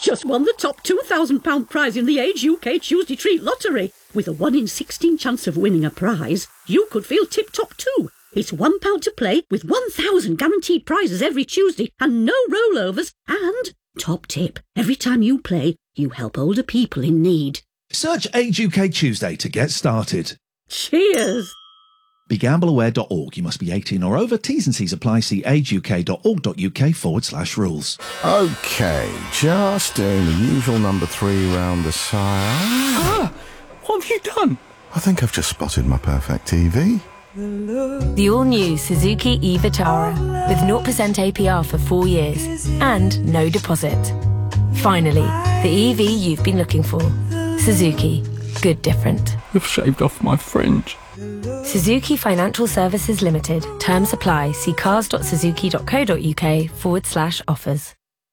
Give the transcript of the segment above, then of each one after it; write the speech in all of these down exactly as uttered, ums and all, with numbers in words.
just won the top two thousand pounds prize in the Age U K Tuesday Treat Lottery. With a one in sixteen chance of winning a prize, you could feel tip-top too. It's one pound to play with one thousand guaranteed prizes every Tuesday and no rollovers. And, top tip, every time you play, you help older people in need. Search Age U K Tuesday to get started. Cheers! Be gamble aware dot org. You must be eighteen or over. T's and C's apply. See ageuk.org.uk forward slash rules. OK, just doing the usual number three round the sire. Ah! What have you done? I think I've just spotted my perfect T V. The all-new Suzuki e-Vitara with zero percent A P R for four years and no deposit. Finally, the E V you've been looking for. Suzuki. Good different. You've shaved off my fringe. Suzuki Financial Services Limited. Terms apply. See cars.suzuki.co.uk forward slash offers.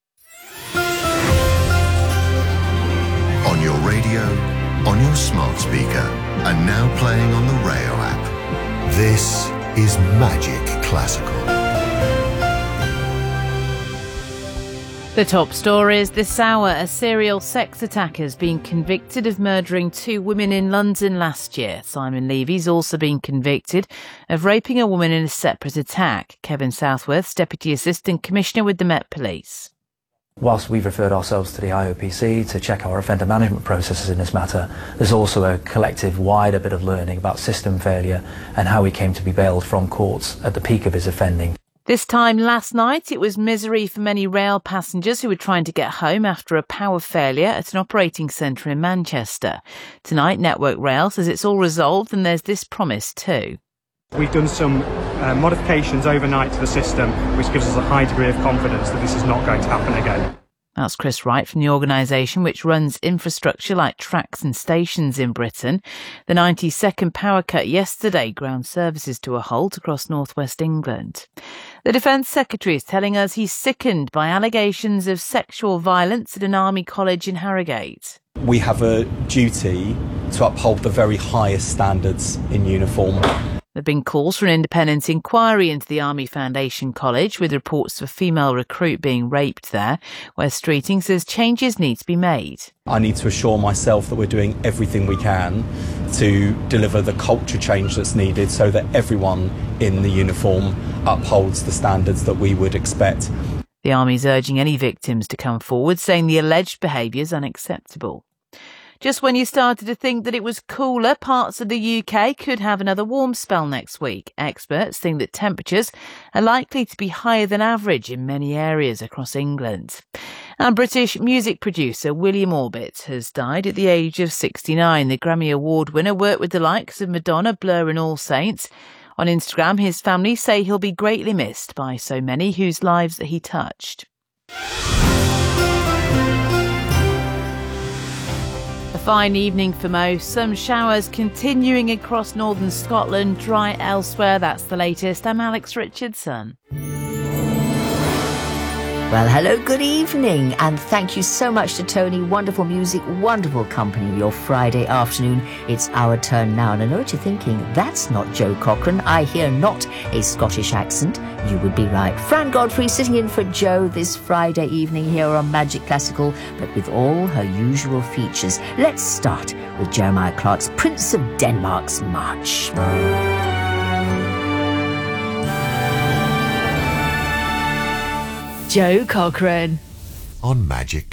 On your radio, on your smart speaker, and now playing on the Rayo app. This is Magic Classical. The top stories this hour: a serial sex attacker has been convicted of murdering two women in London last year. Simon Levy's also been convicted of raping a woman in a separate attack. Kevin Southworth's Deputy Assistant Commissioner with the Met Police. Whilst we've referred ourselves to the I O P C to check our offender management processes in this matter, there's also a collective wider bit of learning about system failure and how he came to be bailed from courts at the peak of his offending. This time last night, it was misery for many rail passengers who were trying to get home after a power failure at an operating centre in Manchester. Tonight, Network Rail says it's all resolved and there's this promise too. We've done some uh, modifications overnight to the system, which gives us a high degree of confidence that this is not going to happen again. That's Chris Wright from the organisation which runs infrastructure like tracks and stations in Britain. The ninety-second power cut yesterday ground services to a halt across northwest England. The Defence Secretary is telling us he's sickened by allegations of sexual violence at an army college in Harrogate. We have a duty to uphold the very highest standards in uniform. There have been calls for an independent inquiry into the Army Foundation College, with reports of a female recruit being raped there. Wes Streeting says changes need to be made. I need to assure myself that we're doing everything we can to deliver the culture change that's needed so that everyone in the uniform upholds the standards that we would expect. The Army's urging any victims to come forward, saying the alleged behaviour is unacceptable. Just when you started to think that it was cooler, parts of the U K could have another warm spell next week. Experts think that temperatures are likely to be higher than average in many areas across England. And British music producer William Orbit has died at the age of sixty-nine. The Grammy Award winner worked with the likes of Madonna, Blur and All Saints. On Instagram, his family say he'll be greatly missed by so many whose lives that he touched. A fine evening for most. Some showers continuing across northern Scotland, dry elsewhere. That's the latest. I'm Alex Richardson. Well, hello, good evening, and thank you so much to Tony. Wonderful music, wonderful company your Friday afternoon. It's our turn now, and I know what you're thinking. That's not Joe Cochran. I hear not a Scottish accent. You would be right. Fran Godfrey sitting in for Joe this Friday evening here on Magic Classical, but with all her usual features. Let's start with Jeremiah Clark's Prince of Denmark's March. Joe Cochran. On Magic